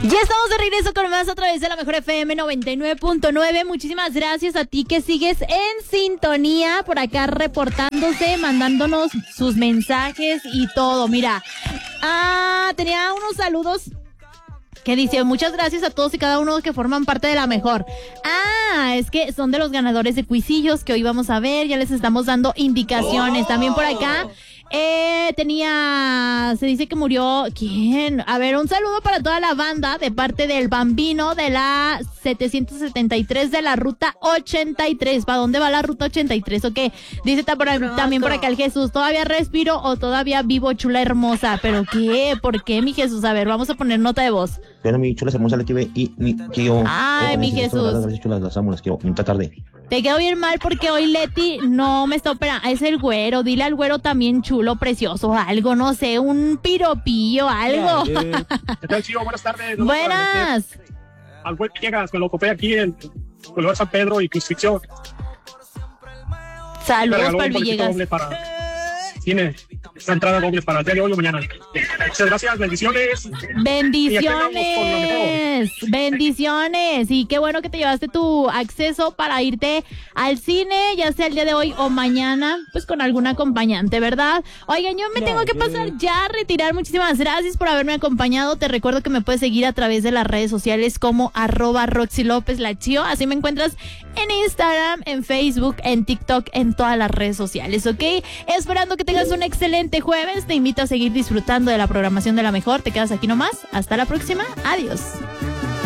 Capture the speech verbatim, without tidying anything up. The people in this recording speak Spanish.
Ya estamos de regreso con más a través de la Mejor F M noventa y nueve punto nueve. Muchísimas gracias a ti que sigues en sintonía por acá reportándose, mandándonos sus mensajes y todo. Mira, ah, tenía unos saludos que dice: muchas gracias a todos y cada uno que forman parte de la Mejor. Ah, es que son de los ganadores de cuisillos que hoy vamos a ver. Ya les estamos dando indicaciones. También por acá Eh, tenía, se dice que murió, ¿quién? A ver, un saludo para toda la banda de parte del Bambino de la setecientos setenta y tres de la ruta ochenta y tres. ¿Para dónde va la ruta ochenta y tres? ¿O qué? Dice ta- por, también por acá el Jesús: ¿todavía respiro o todavía vivo, chula hermosa? ¿Pero qué? ¿Por qué, mi Jesús? A ver, vamos a poner nota de voz. Bueno, mi chula hermosa, la tuve y mi quiero. Ay, mi Jesús. Gracias, chulas, las amo, las quiero. Esta tarde. Te quedo bien mal porque hoy Leti no me está operando. Es el güero. Dile al güero también chulo, precioso, algo, no sé, un piropillo, algo. Eh, ¿Qué tal, Chío? Buenas tardes. No, Buenas. Al buen Villegas, me lo copé aquí en Boulevard San Pedro y Crucifixión. Saludos para el Villegas. Doble para cine. Esta entrada doble para el día de hoy o mañana. Muchas gracias, bendiciones. Bendiciones, bendiciones. Y qué bueno que te llevaste tu acceso para irte al cine, ya sea el día de hoy o mañana, pues con algún acompañante, ¿verdad? Oigan, yo me tengo que pasar ya a retirar. Muchísimas gracias por haberme acompañado. Te recuerdo que me puedes seguir a través de las redes sociales como arroba Roxy López La Chío. Así me encuentras en Instagram, en Facebook, en TikTok, en todas las redes sociales, ¿ok? Esperando que tengas un excelente jueves. Te invito a seguir disfrutando de la programación de la Mejor. Te quedas aquí nomás. Hasta la próxima. Adiós.